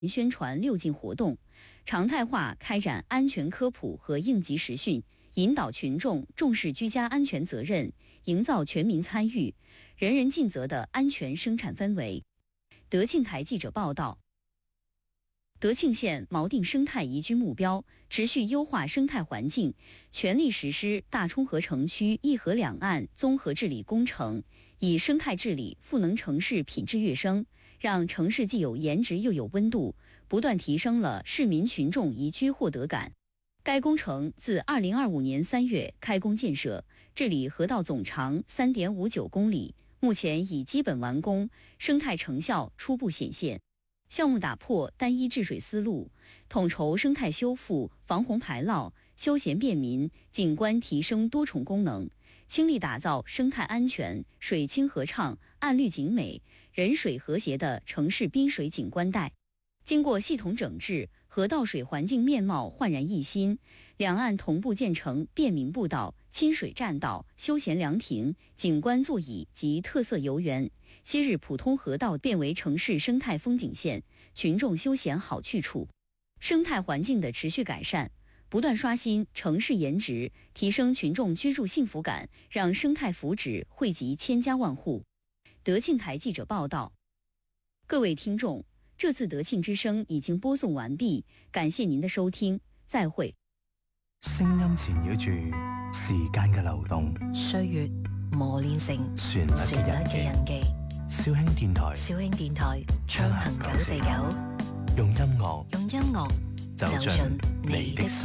宣传6禁活动，常态化开展安全科普和应急实训，引导群众重视居家安全责任，营造全民参与、人人尽责的安全生产氛围。德庆台记者报道。德庆县锚定生态宜居目标，持续优化生态环境，全力实施大冲河城区一河两岸综合治理工程，以生态治理赋能城市品质跃升，让城市既有颜值又有温度，不断提升了市民群众宜居获得感。该工程自2025年3月开工建设，治理河道总长3.59公里，目前已基本完工，生态成效初步显现。项目打破单一治水思路，统筹生态修复、防洪排涝、休闲便民、景观提升多重功能，倾力打造生态安全、水清河畅、岸绿景美、人水和谐的城市滨水景观带。经过系统整治，河道水环境面貌焕然一新，两岸同步建成便民步道、亲水栈道、休闲凉亭、景观座椅及特色游园。昔日普通河道变为城市生态风景线，群众休闲好去处。生态环境的持续改善，不断刷新城市颜值，提升群众居住幸福感，让生态福祉惠及千家万户。德庆台记者報道。各位聽眾，這次德慶之聲已經播送完畢，感謝您的收聽，再會。 聲音纏繞住時間嘅流動， 歲月磨練成旋律嘅印記。肇慶電台暢行949， 用音樂走進你的